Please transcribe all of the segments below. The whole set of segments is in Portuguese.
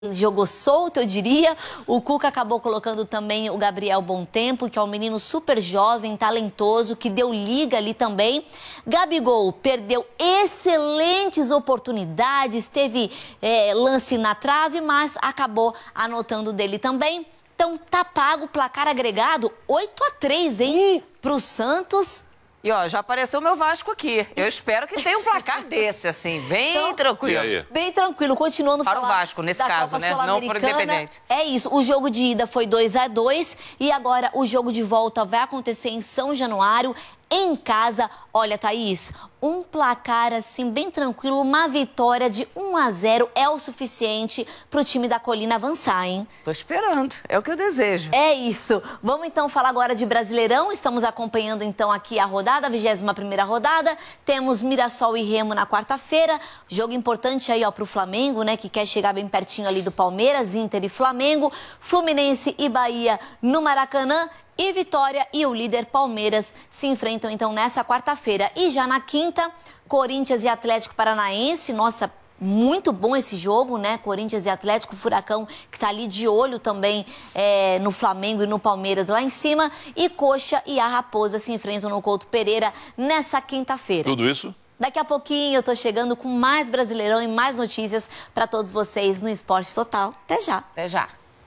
Jogou solto, eu diria. O Cuca acabou colocando também o Gabriel Bontempo, que é um menino super jovem, talentoso, que deu liga ali também. Gabigol perdeu excelentes oportunidades, teve lance na trave, mas acabou anotando dele também. Então tá pago o placar agregado 8-3, hein? Pro Santos. E ó, já apareceu o meu Vasco aqui. Eu espero que tenha um placar desse, assim, bem então, tranquilo. Bem tranquilo, continuando para o Vasco, nesse caso, né? Não por Independente. É isso, o jogo de ida foi 2-2 e agora o jogo de volta vai acontecer em São Januário, em casa. Olha, Thaís, um placar assim bem tranquilo, uma vitória de 1-0 é o suficiente para o time da Colina avançar, hein? Tô esperando, é o que eu desejo. É isso. Vamos então falar agora de Brasileirão. Estamos acompanhando então aqui a rodada, a 21ª rodada. Temos Mirassol e Remo na quarta-feira. Jogo importante aí, ó, pro Flamengo, né, que quer chegar bem pertinho ali do Palmeiras, Inter e Flamengo. Fluminense e Bahia no Maracanã. E Vitória e o líder Palmeiras se enfrentam então nessa quarta-feira. E já na quinta, Corinthians e Atlético Paranaense. Nossa, muito bom esse jogo, né? Corinthians e Atlético, Furacão que tá ali de olho também no Flamengo e no Palmeiras lá em cima. E Coxa e a Raposa se enfrentam no Couto Pereira nessa quinta-feira. Tudo isso? Daqui a pouquinho eu tô chegando com mais Brasileirão e mais notícias para todos vocês no Esporte Total. Até já. Até já.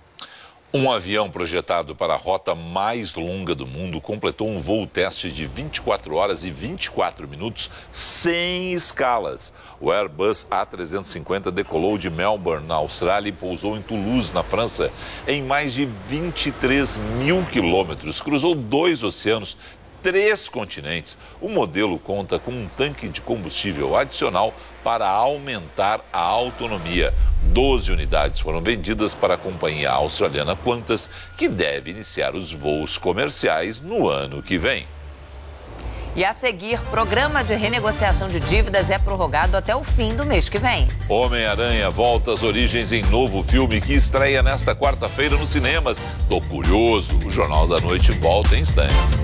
Um avião projetado para a rota mais longa do mundo completou um voo teste de 24 horas e 24 minutos sem escalas. O Airbus A350 decolou de Melbourne, na Austrália, e pousou em Toulouse, na França, em mais de 23 mil quilômetros. Cruzou 2 oceanos, 3 continentes. O modelo conta com um tanque de combustível adicional para aumentar a autonomia. 12 unidades foram vendidas para a companhia australiana Qantas, que deve iniciar os voos comerciais no ano que vem. E a seguir, programa de renegociação de dívidas é prorrogado até o fim do mês que vem. Homem-Aranha volta às origens em novo filme que estreia nesta quarta-feira nos cinemas. Tô curioso, o Jornal da Noite volta em instantes.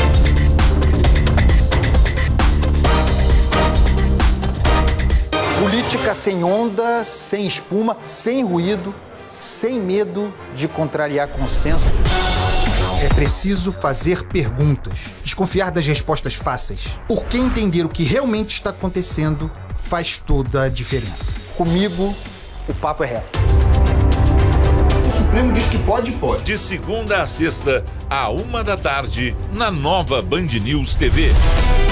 Política sem onda, sem espuma, sem ruído, sem medo de contrariar consenso. É preciso fazer perguntas, desconfiar das respostas fáceis, porque entender o que realmente está acontecendo faz toda a diferença. Comigo, o papo é reto. O Supremo diz que pode. De segunda a sexta, à 1 da tarde, na nova Band News TV.